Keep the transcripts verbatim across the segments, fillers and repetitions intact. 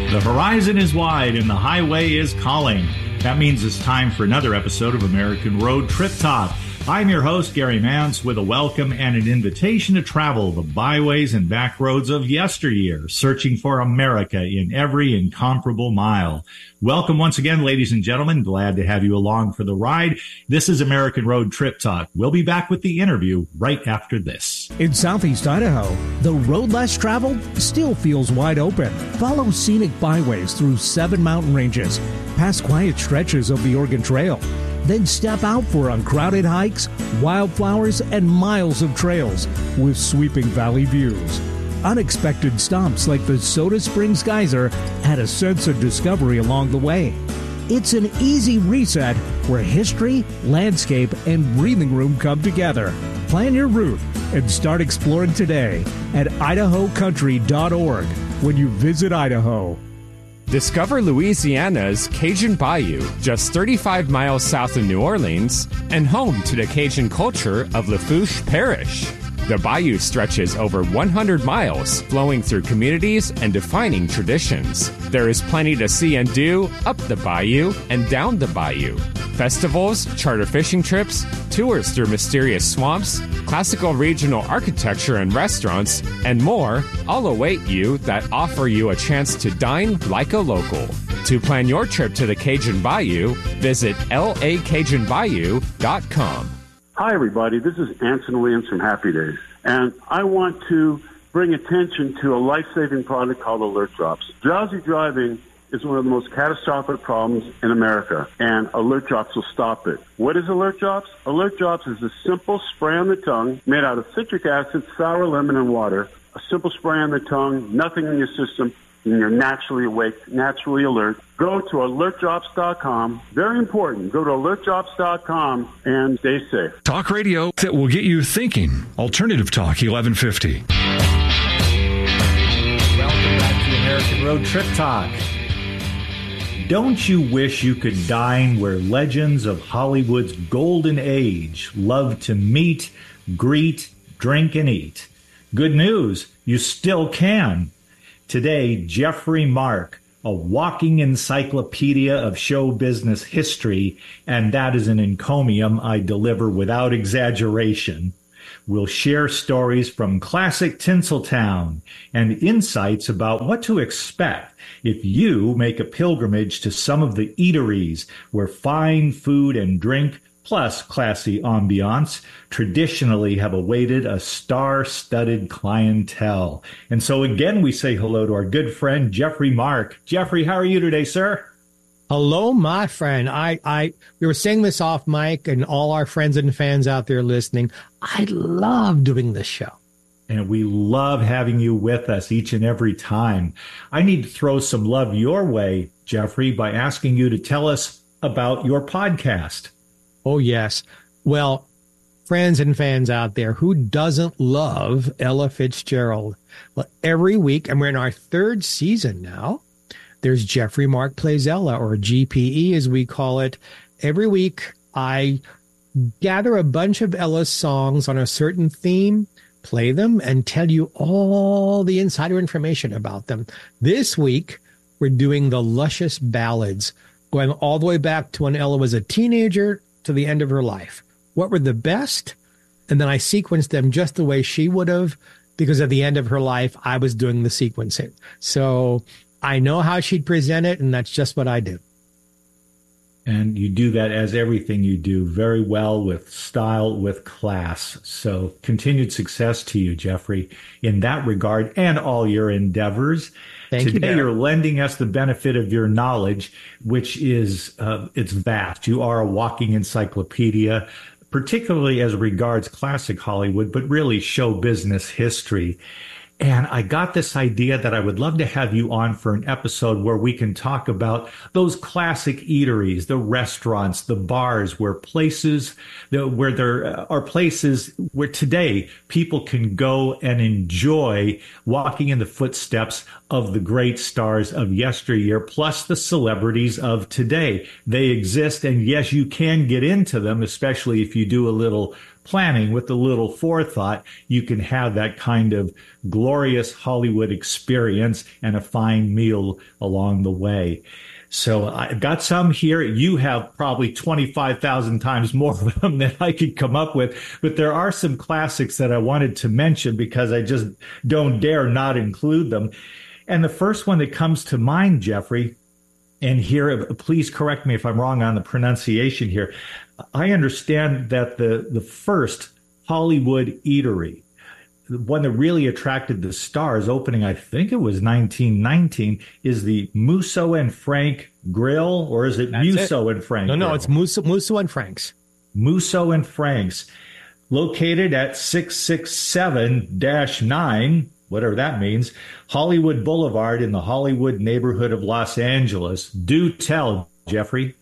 The horizon is wide and the highway is calling. That means it's time for another episode of American Road Trip Talk. I'm your host, Gary Mance, with a welcome and an invitation to travel the byways and back roads of yesteryear, searching for America in every incomparable mile. Welcome once again, ladies and gentlemen. Glad to have you along for the ride. This is American Road Trip Talk. We'll be back with the interview right after this. In southeast Idaho, the road less traveled still feels wide open. Follow scenic byways through seven mountain ranges, past quiet stretches of the Oregon Trail. Then step out for uncrowded hikes, wildflowers, and miles of trails with sweeping valley views. Unexpected stops like the Soda Springs Geyser add a sense of discovery along the way. It's an easy reset where history, landscape, and breathing room come together. Plan your route and start exploring today at idaho country dot org when you visit Idaho. Discover Louisiana's Cajun Bayou, just thirty-five miles south of New Orleans, and home to the Cajun culture of Lafourche Parish. The bayou stretches over one hundred miles, flowing through communities and defining traditions. There is plenty to see and do up the bayou and down the bayou. Festivals, charter fishing trips, tours through mysterious swamps, classical regional architecture and restaurants, and more all await you that offer you a chance to dine like a local. To plan your trip to the Cajun Bayou, visit L A Cajun Bayou dot com. Hi, everybody. This is Anson Williams from Happy Days, and I want to bring attention to a life-saving product called Alert Drops. Drowsy driving is one of the most catastrophic problems in America, and Alert Drops will stop it. What is Alert Drops? Alert Drops is a simple spray on the tongue made out of citric acid, sour lemon, and water. A simple spray on the tongue, nothing in your system, and you're naturally awake, naturally alert. Go to alert drops dot com. Very important. Go to alert drops dot com and stay safe. Talk radio that will get you thinking. Alternative Talk eleven fifty. Welcome back to American Road Trip Talk. Don't you wish you could dine where legends of Hollywood's golden age love to meet, greet, drink, and eat? Good news, you still can. Today, Jeffrey Mark, a walking encyclopedia of show business history, and that is an encomium I deliver without exaggeration, will share stories from classic Tinseltown and insights about what to expect if you make a pilgrimage to some of the eateries where fine food and drink plus classy ambiance traditionally have awaited a star-studded clientele. And so again, we say hello to our good friend, Jeffrey Mark. Jeffrey, how are you today, sir? Hello, my friend. I, I, we were saying this off mic, and all our friends and fans out there listening, I love doing this show. And we love having you with us each and every time. I need to throw some love your way, Jeffrey, by asking you to tell us about your podcast. Oh, yes. Well, friends and fans out there, who doesn't love Ella Fitzgerald? Well, every week, and we're in our third season now, there's Jeffrey Mark Plays Ella, or G P E as we call it. Every week, I gather a bunch of Ella's songs on a certain theme, play them, and tell you all the insider information about them. This week, we're doing the luscious ballads, going all the way back to when Ella was a teenager to the end of her life. What were the best? And then I sequenced them just the way she would have, because at the end of her life, I was doing the sequencing. So I know how she'd present it, and that's just what I do. And you do that, as everything you do, very well, with style, with class. So continued success to you, Jeffrey, in that regard and all your endeavors. Thank Today, you, you're lending us the benefit of your knowledge, which is, uh, it's vast. You are a walking encyclopedia, particularly as regards classic Hollywood, but really show business history. And I got this idea that I would love to have you on for an episode where we can talk about those classic eateries, the restaurants, the bars, where places, where there are places where today people can go and enjoy walking in the footsteps of the great stars of yesteryear, plus the celebrities of today. They exist, and yes, you can get into them, especially if you do a little planning, with a little forethought, you can have that kind of glorious Hollywood experience and a fine meal along the way. So I've got some here. You have probably twenty-five thousand times more of them than I could come up with. But there are some classics that I wanted to mention because I just don't dare not include them. And the first one that comes to mind, Jeffrey, and here, please correct me if I'm wrong on the pronunciation here. I understand that the, the first Hollywood eatery, the one that really attracted the stars, opening, I think it was nineteen nineteen, is the Musso and Frank Grill, or is it That's Musso it. and Frank No, Grill? no, it's Musso, Musso and Frank's. Musso and Frank's, located at six six seven dash nine, whatever that means, Hollywood Boulevard in the Hollywood neighborhood of Los Angeles. Do tell, Jeffrey.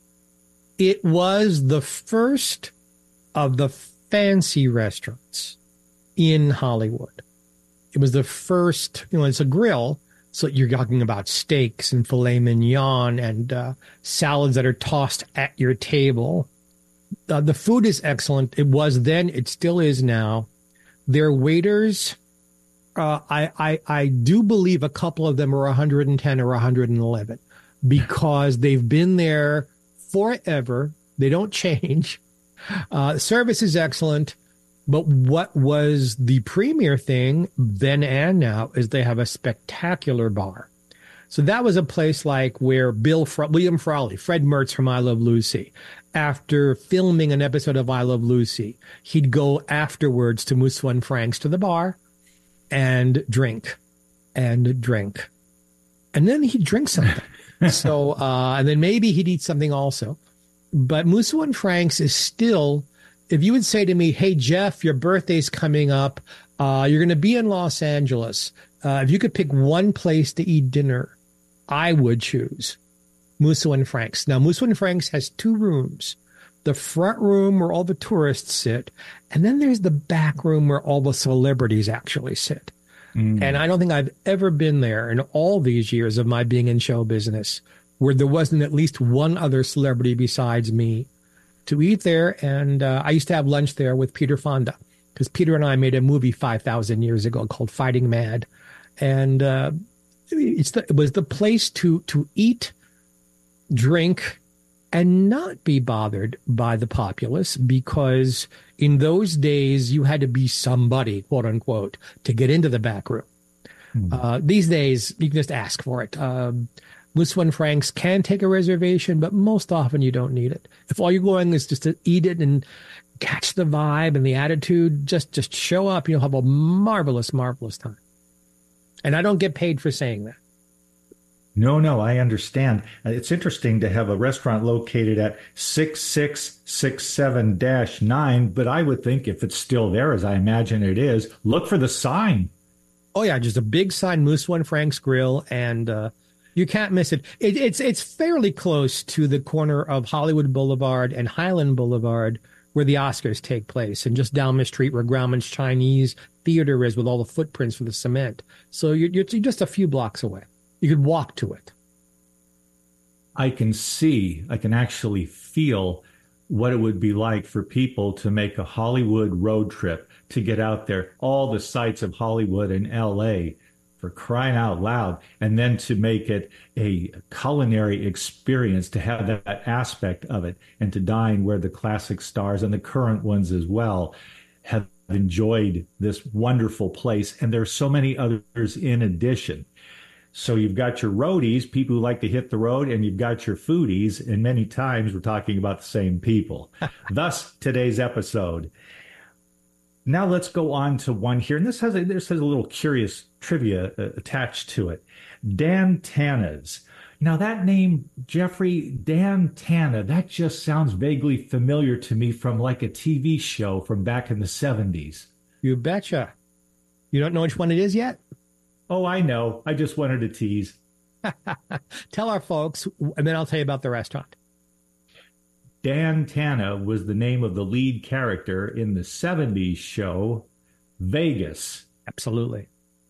It was the first of the fancy restaurants in Hollywood. It was the first, you know, it's a grill. So you're talking about steaks and filet mignon and uh, salads that are tossed at your table. Uh, the food is excellent. It was then, it still is now. Their waiters, uh, I, I, I do believe a couple of them are one hundred ten or one hundred eleven because they've been there forever. They don't change. Uh, service is excellent. But what was the premier thing then and now is they have a spectacular bar. So that was a place like where Bill, Fra- William Frawley, Fred Mertz from I Love Lucy, after filming an episode of I Love Lucy, he'd go afterwards to Musso and Frank's to the bar and drink and drink. And then he'd drink something. so, uh, and then maybe he'd eat something also. But Musso and Frank's is still, if you would say to me, hey, Jeff, your birthday's coming up. Uh, you're going to be in Los Angeles. Uh, if you could pick one place to eat dinner, I would choose Musso and Frank's. Now, Musso and Frank's has two rooms. The front room where all the tourists sit, and then there's the back room where all the celebrities actually sit. Mm. And I don't think I've ever been there in all these years of my being in show business where there wasn't at least one other celebrity besides me to eat there. And uh, I used to have lunch there with Peter Fonda because Peter and I made a movie five thousand years ago called Fighting Mad. And uh, it's the, it was the place to to eat, drink, and not be bothered by the populace, because in those days you had to be somebody, quote unquote, to get into the back room. Mm-hmm. Uh, these days you can just ask for it. Um, Musso and Frank's can take a reservation, but most often you don't need it. If all you're going is just to eat it and catch the vibe and the attitude, just just show up. You'll have a marvelous, marvelous time. And I don't get paid for saying that. No, no, I understand. It's interesting to have a restaurant located at six six six seven dash nine, but I would think if it's still there, as I imagine it is, look for the sign. Oh, yeah, just a big sign, Musso and Frank's Grill, and uh, you can't miss it. it. It's it's fairly close to the corner of Hollywood Boulevard and Highland Boulevard, where the Oscars take place, and just down the street where Grauman's Chinese Theater is with all the footprints for the cement. So you're, you're just a few blocks away. You could walk to it. I can see, I can actually feel what it would be like for people to make a Hollywood road trip, to get out there, all the sights of Hollywood and L A, for crying out loud, and then to make it a culinary experience, to have that aspect of it, and to dine where the classic stars and the current ones as well have enjoyed this wonderful place. And there's so many others in addition. So you've got your roadies, people who like to hit the road, and you've got your foodies, and many times we're talking about the same people. Thus, today's episode. Now let's go on to one here, and this has a, this has a little curious trivia uh, attached to it. Dan Tana's. Now that name, Jeffrey, Dan Tana, that just sounds vaguely familiar to me from like a T V show from back in the seventies. You betcha. You don't know which one it is yet? Oh, I know. I just wanted to tease. Tell our folks, and then I'll tell you about the restaurant. Dan Tana was the name of the lead character in the seventies show Vegas. Absolutely.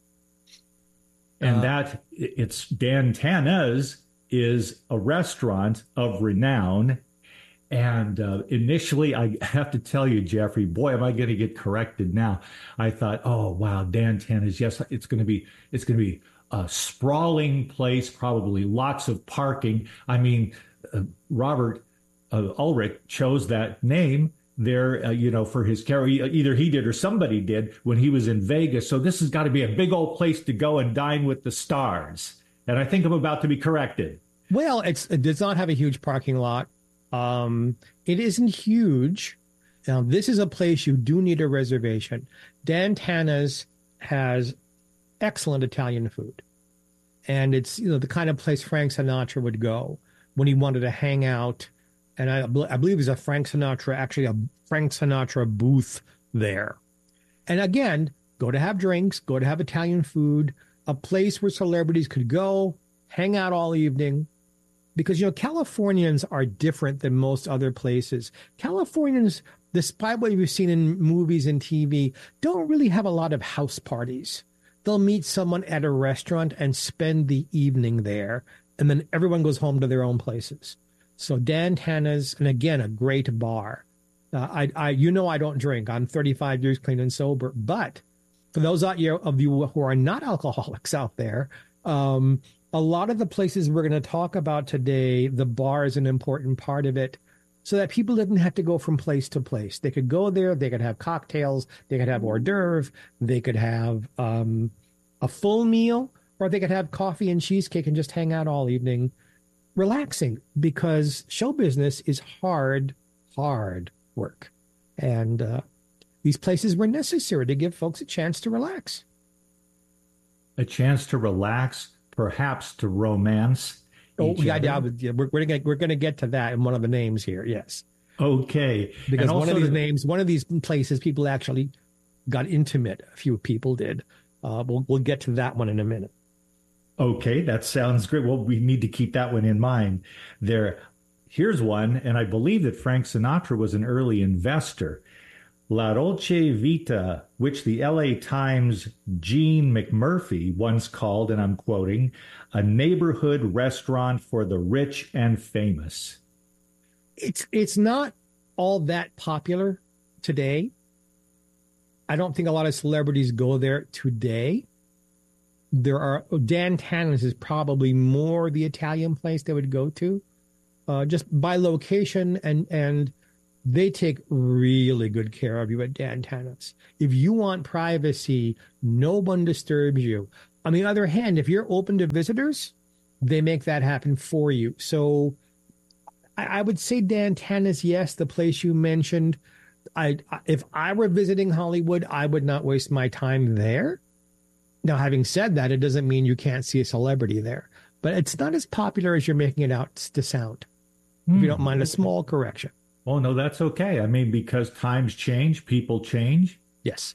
And uh, that, it's Dan Tana's is a restaurant of renown. And uh, initially, I have to tell you, Jeffrey, boy, am I going to get corrected now. I thought, oh, wow, Dan Tana's, yes, it's going to be, it's going to be a sprawling place, probably lots of parking. I mean, uh, Robert uh, Ulrich chose that name there, uh, you know, for his character. Either he did or somebody did when he was in Vegas. So this has got to be a big old place to go and dine with the stars. And I think I'm about to be corrected. Well, it's, it does not have a huge parking lot. Um, it isn't huge. Now, this is a place you do need a reservation. Dan Tana's has excellent Italian food. And it's, you know, the kind of place Frank Sinatra would go when he wanted to hang out. And I, I believe there's a Frank Sinatra, actually a Frank Sinatra booth there. And again, go to have drinks, go to have Italian food, a place where celebrities could go, hang out all evening. Because, you know, Californians are different than most other places. Californians, despite what you've seen in movies and T V, don't really have a lot of house parties. They'll meet someone at a restaurant and spend the evening there, and then everyone goes home to their own places. So Dan Tana's, and again, a great bar. Uh, I, I, you know, I don't drink. I'm thirty-five years clean and sober. But for those of you who are not alcoholics out there, um, a lot of the places we're going to talk about today, the bar is an important part of it, so that people didn't have to go from place to place. They could go there, they could have cocktails, they could have hors d'oeuvre, they could have um, a full meal, or they could have coffee and cheesecake and just hang out all evening, relaxing, because show business is hard, hard work. And uh, these places were necessary to give folks a chance to relax. A chance to relax, perhaps to romance. Oh, yeah, yeah, we're, we're going we're gonna get to that in one of the names here, yes. Okay. Because and one of these the, names, one of these places, people actually got intimate. A few people did. Uh, we'll, we'll get to that one in a minute. Okay, that sounds great. Well, we need to keep that one in mind. There, here's one, and I believe that Frank Sinatra was an early investor. La Dolce Vita, which the L A Times' Gene McMurphy once called, and I'm quoting, a neighborhood restaurant for the rich and famous. It's it's not all that popular today. I don't think a lot of celebrities go there today. There are, Dan Tana's is probably more the Italian place they would go to, uh, just by location, and and they take really good care of you at Dan Tana's. If you want privacy, no one disturbs you. On the other hand, if you're open to visitors, they make that happen for you. So I, I would say Dan Tana's, yes, the place you mentioned. I, if I were visiting Hollywood, I would not waste my time there. Now, having said that, it doesn't mean you can't see a celebrity there. But it's not as popular as you're making it out to sound, mm. if you don't mind a small correction. Oh, no, that's okay. I mean, because times change, people change. Yes.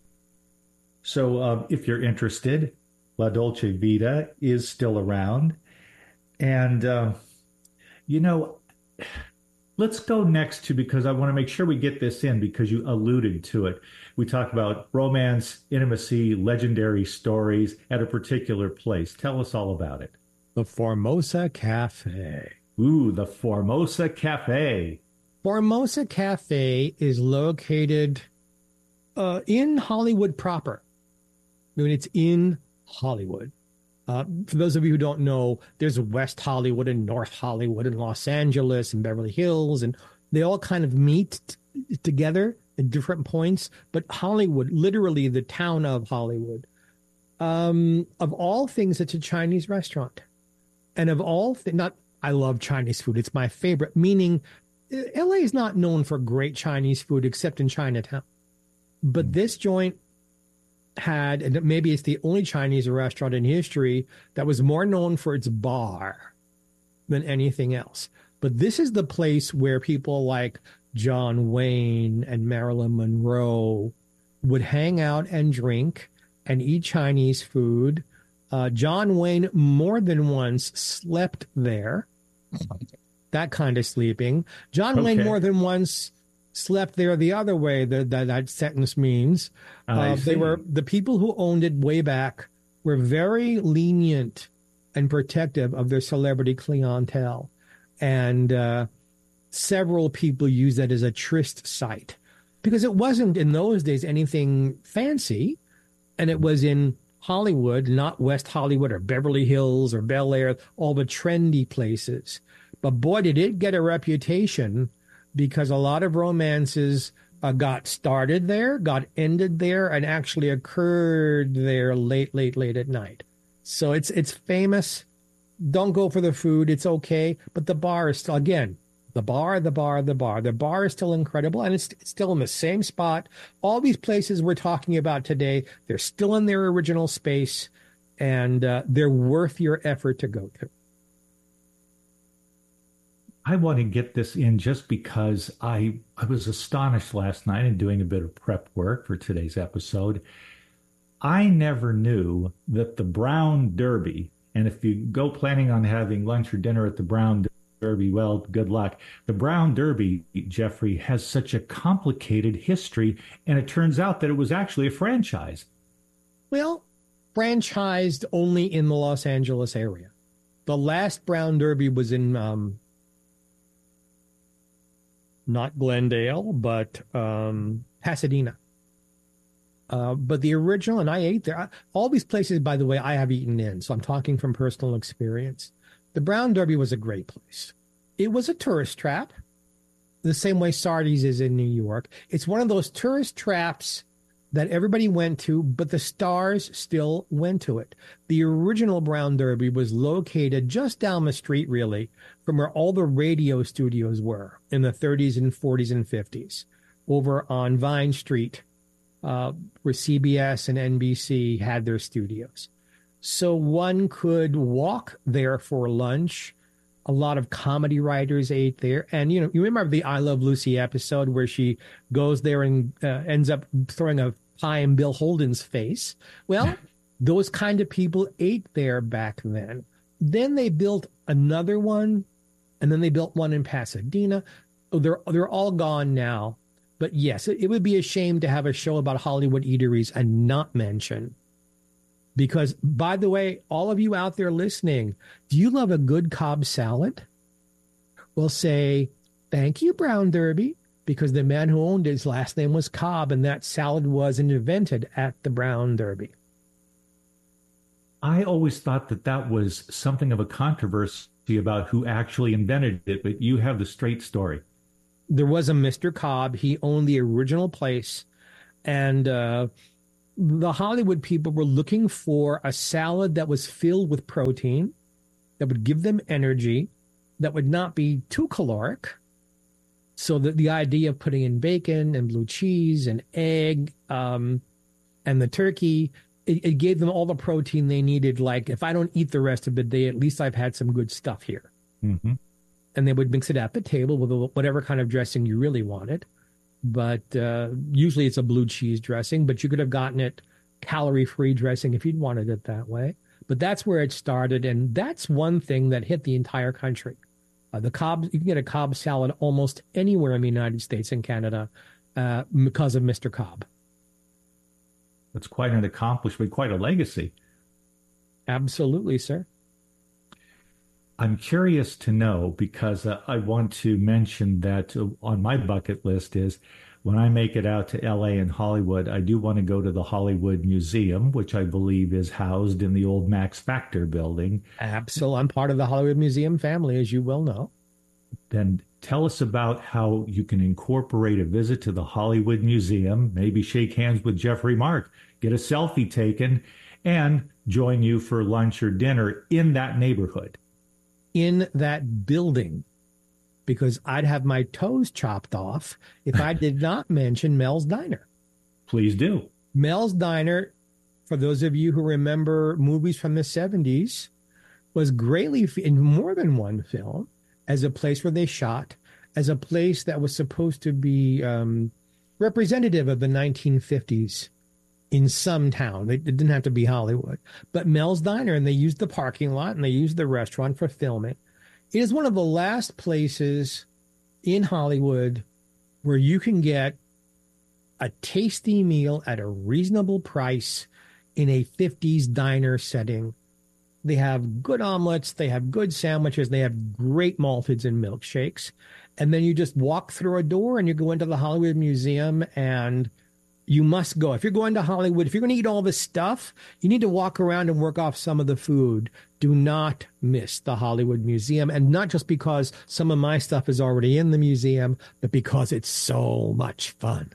So uh, if you're interested, La Dolce Vita is still around. And, uh, you know, let's go next to, because I want to make sure we get this in, because you alluded to it. We talked about romance, intimacy, legendary stories at a particular place. Tell us all about it. The Formosa Cafe. Ooh, the Formosa Cafe. Formosa Cafe is located uh, in Hollywood proper. I mean, it's in Hollywood. Uh, for those of you who don't know, there's West Hollywood and North Hollywood and Los Angeles and Beverly Hills, and they all kind of meet t- together at different points. But Hollywood, literally the town of Hollywood, um, of all things, it's a Chinese restaurant. And of all things, not, I love Chinese food. It's my favorite, meaning L A is not known for great Chinese food except in Chinatown. But this joint had, and maybe it's the only Chinese restaurant in history that was more known for its bar than anything else. But this is the place where people like John Wayne and Marilyn Monroe would hang out and drink and eat Chinese food. Uh, John Wayne more than once slept there. That kind of sleeping. John okay. Wayne more than once slept there the other way, that that, that sentence means. Uh, they were, the people who owned it way back were very lenient and protective of their celebrity clientele. And uh, several people use that as a tryst site because it wasn't in those days anything fancy. And it was in Hollywood, not West Hollywood or Beverly Hills or Bel Air, all the trendy places. But boy, did it get a reputation because a lot of romances uh, got started there, got ended there, and actually occurred there late, late, late at night. So it's it's famous. Don't go for the food. It's okay. But the bar is still, again, the bar, the bar, the bar. The bar is still incredible, and it's, it's still in the same spot. All these places we're talking about today, they're still in their original space, and uh, they're worth your effort to go to. I want to get this in just because I I was astonished last night in doing a bit of prep work for today's episode. I never knew that the Brown Derby, and if you go planning on having lunch or dinner at the Brown Derby, well, good luck. The Brown Derby, Jeffrey, has such a complicated history, and it turns out that it was actually a franchise. Well, franchised only in the Los Angeles area. The last Brown Derby was in um, not Glendale, but um, Pasadena. Uh, but the original, and I ate there. All these places, by the way, I have eaten in, so I'm talking from personal experience. The Brown Derby was a great place. It was a tourist trap, the same way Sardi's is in New York. It's one of those tourist traps that everybody went to, but the stars still went to it. The original Brown Derby was located just down the street, really, from where all the radio studios were in the thirties and forties and fifties, over on Vine Street, uh, where C B S and N B C had their studios. So one could walk there for lunch. A lot of comedy writers ate there. And, you know, you remember the I Love Lucy episode where she goes there and uh, ends up throwing a pie in Bill Holden's face? Well, those kind of people ate there back then. Then they built another one, and then they built one in Pasadena. Oh, they're, they're all gone now. But yes, it, it would be a shame to have a show about Hollywood eateries and not mention. Because, by the way, all of you out there listening, do you love a good Cobb salad? Well, say, thank you, Brown Derby, because the man who owned it, his last name was Cobb, and that salad was invented at the Brown Derby. I always thought that that was something of a controversy about who actually invented it, but you have the straight story. There was a Mister Cobb. He owned the original place, and uh, the Hollywood people were looking for a salad that was filled with protein, that would give them energy, that would not be too caloric. So that the idea of putting in bacon and blue cheese and egg um, and the turkey, it, it gave them all the protein they needed. Like, if I don't eat the rest of the day, at least I've had some good stuff here. Mm-hmm. And they would mix it at the table with whatever kind of dressing you really wanted. But uh, usually it's a blue cheese dressing, but you could have gotten it calorie-free dressing if you'd wanted it that way. But that's where it started, and that's one thing that hit the entire country. Uh, the Cobb, you can get a Cobb salad almost anywhere in the United States and Canada uh, because of Mister Cobb. That's quite an accomplishment, quite a legacy. Absolutely, sir. I'm curious to know, because uh, I want to mention that uh, on my bucket list is when I make it out to L A and Hollywood, I do want to go to the Hollywood Museum, which I believe is housed in the old Max Factor building. Absolutely. I'm part of the Hollywood Museum family, as you well know. Then tell us about how you can incorporate a visit to the Hollywood Museum, maybe shake hands with Jeffrey Mark, get a selfie taken, and join you for lunch or dinner in that neighborhood. In that building, because I'd have my toes chopped off if I did not mention Mel's Diner. Please do. Mel's Diner, for those of you who remember movies from the seventies, was greatly, in more than one film, as a place where they shot, as a place that was supposed to be um, representative of the nineteen fifties in some town. It didn't have to be Hollywood. But Mel's Diner, and they used the parking lot and they used the restaurant for filming. It is one of the last places in Hollywood where you can get a tasty meal at a reasonable price in a fifties diner setting They have good omelets. They have good sandwiches. They have great malteds and milkshakes. And then you just walk through a door and you go into the Hollywood Museum, and you must go. If you're going to Hollywood, if you're going to eat all this stuff, you need to walk around and work off some of the food. Do not miss the Hollywood Museum. And not just because some of my stuff is already in the museum, but because it's so much fun.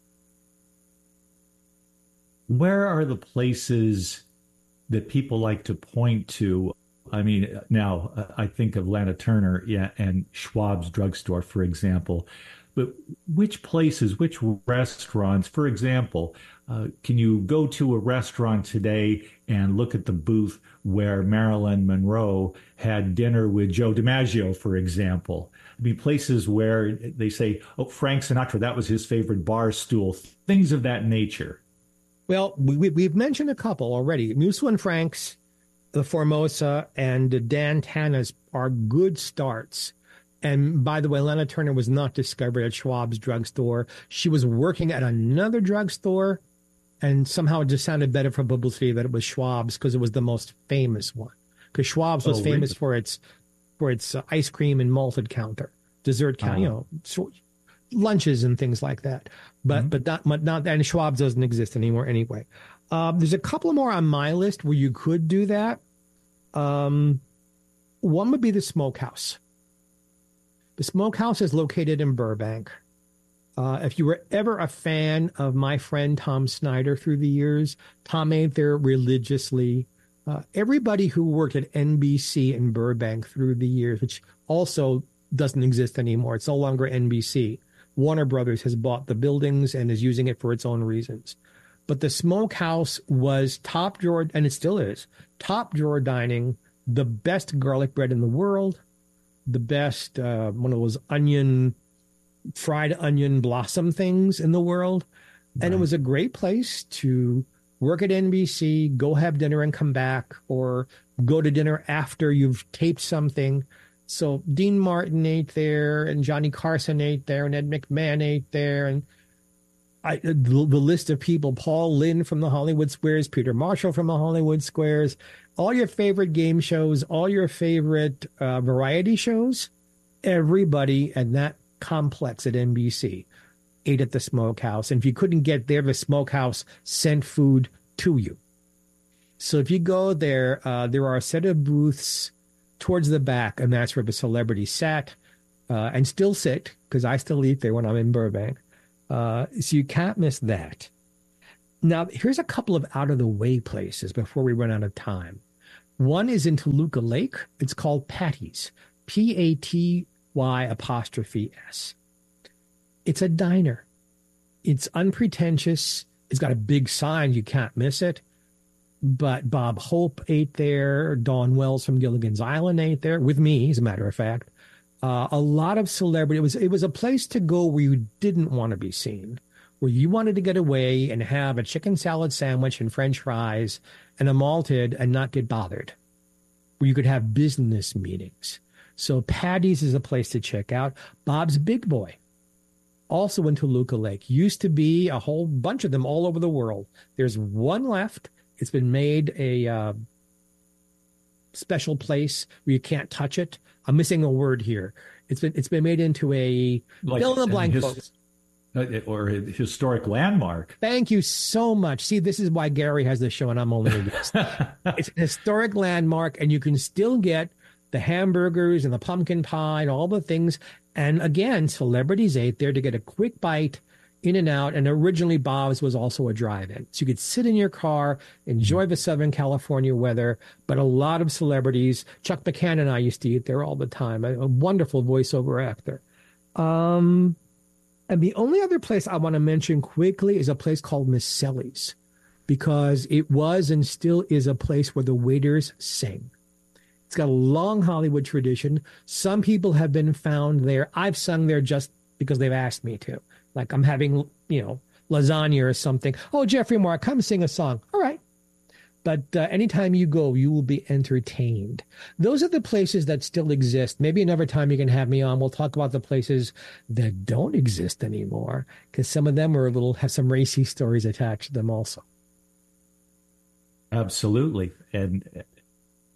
Where are the places that people like to point to? I mean, now uh, I think of Lana Turner, yeah, and Schwab's drugstore, for example. But which places, which restaurants, for example, uh, can you go to a restaurant today and look at the booth where Marilyn Monroe had dinner with Joe DiMaggio, for example? I mean, places where they say, oh, Frank Sinatra, that was his favorite bar stool, things of that nature. Well, we, we've mentioned a couple already. Musso and Frank's, the Formosa, and Dan Tana's are good starts. And by the way, Lana Turner was not discovered at Schwab's drugstore. She was working at another drugstore, and somehow it just sounded better for publicity that it was Schwab's because it was the most famous one. Because Schwab's was oh, famous really? for its for its uh, ice cream and malted counter, dessert counter, uh-huh. you know, so, lunches and things like that. But mm-hmm. but not, not and Schwab's doesn't exist anymore anyway. Uh, there's a couple more on my list where you could do that. Um, one would be the Smokehouse. The Smokehouse is located in Burbank. Uh, if you were ever a fan of my friend Tom Snyder through the years, Tom ate there religiously. Uh, everybody who worked at N B C in Burbank through the years, which also doesn't exist anymore. It's no longer N B C. Warner Brothers has bought the buildings and is using it for its own reasons. But the Smokehouse was top drawer, and it still is, top drawer dining, the best garlic bread in the world, the best, uh, one of those onion, fried onion blossom things in the world. Right. And it was a great place to work at N B C, go have dinner and come back, or go to dinner after you've taped something. So Dean Martin ate there, and Johnny Carson ate there, and Ed McMahon ate there, and I, the, the list of people, Paul Lynde from the Hollywood Squares, Peter Marshall from the Hollywood Squares, all your favorite game shows, all your favorite uh, variety shows, everybody at that complex at N B C ate at the Smokehouse. And if you couldn't get there, the Smokehouse sent food to you. So if you go there, uh, there are a set of booths towards the back, and that's where the celebrities sat uh, and still sit, because I still eat there when I'm in Burbank. Uh, so you can't miss that. Now, here's a couple of out-of-the-way places before we run out of time. One is in Toluca Lake. It's called Patty's, P A T Y apostrophe S. It's a diner. It's unpretentious. It's got a big sign. You can't miss it. But Bob Hope ate there. Dawn Wells from Gilligan's Island ate there with me, as a matter of fact. Uh, a lot of celebrity. It was, it was a place to go where you didn't want to be seen, where you wanted to get away and have a chicken salad sandwich and French fries and a malted and not get bothered, where you could have business meetings. So Patty's is a place to check out. Bob's Big Boy, also in Toluca Lake, used to be a whole bunch of them all over the world. There's one left. It's been made a uh, special place where you can't touch it. I'm missing a word here. It's been it's been made into a like, fill in the blank, his, folks. Or a historic landmark. Thank you so much. See, this is why Gary has this show and I'm only a guest. It's an historic landmark, and you can still get the hamburgers and the pumpkin pie and all the things. And again, celebrities ate there to get a quick bite, in and out. And originally Bob's was also a drive-in. So you could sit in your car, enjoy the Southern California weather. But a lot of celebrities, Chuck McCann and I used to eat there all the time. A, a wonderful voiceover actor. Um, and the only other place I want to mention quickly is a place called Miss Sally's, because it was and still is a place where the waiters sing. It's got a long Hollywood tradition. Some people have been found there. I've sung there just because they've asked me to. Like I'm having, you know, lasagna or something. Oh, Jeffrey Moore, come sing a song. All right. But uh, anytime you go, you will be entertained. Those are the places that still exist. Maybe another time you can have me on. We'll talk about the places that don't exist anymore, because some of them are a little, have some racy stories attached to them also. Absolutely. And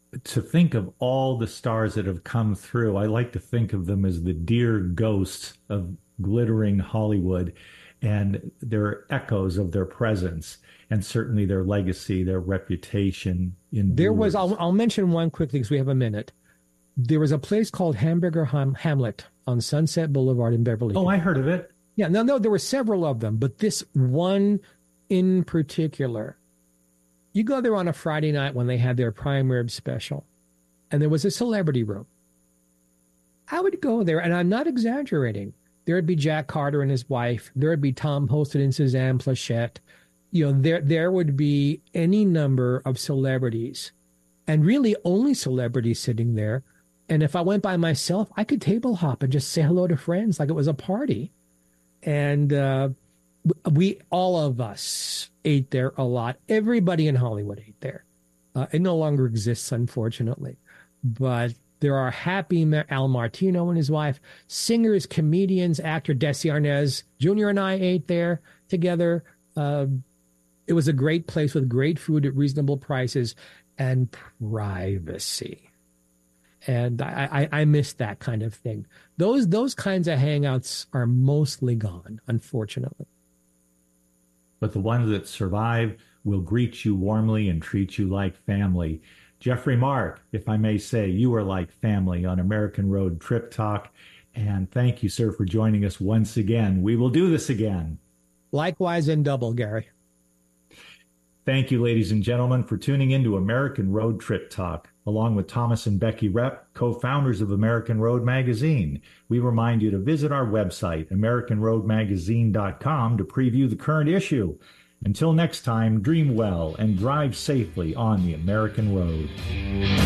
to think of all the stars that have come through, I like to think of them as the dear ghosts of glittering Hollywood, and they're echoes of their presence and certainly their legacy, their reputation. In There was, I'll, I'll mention one quickly because we have a minute. There was a place called Hamburger Ham- Hamlet on Sunset Boulevard in Beverly Hills. Oh, I heard of it. Yeah, no, no, there were several of them, but this one in particular, you go there on a Friday night when they had their prime rib special, and there was a celebrity room. I would go there, and I'm not exaggerating. There would be Jack Carter and his wife. There would be Tom Poston and Suzanne Plachette. You know, there there would be any number of celebrities, and really only celebrities sitting there. And if I went by myself, I could table hop and just say hello to friends like it was a party. And uh, we, all of us, ate there a lot. Everybody in Hollywood ate there. Uh, it no longer exists, unfortunately. But there are happy Al Martino and his wife, singers, comedians, actor Desi Arnaz Junior and I ate there together. Uh, it was a great place with great food at reasonable prices and privacy. And I, I, I miss that kind of thing. Those those kinds of hangouts are mostly gone, unfortunately. But the ones that survive will greet you warmly and treat you like family. Jeffrey Mark, if I may say, you are like family on American Road Trip Talk. And thank you, sir, for joining us once again. We will do this again. Likewise in double, Gary. Thank you, ladies and gentlemen, for tuning in to American Road Trip Talk. Along with Thomas and Becky Repp, co-founders of American Road Magazine, we remind you to visit our website, American Road Magazine dot com, to preview the current issue. Until next time, dream well and drive safely on the American road.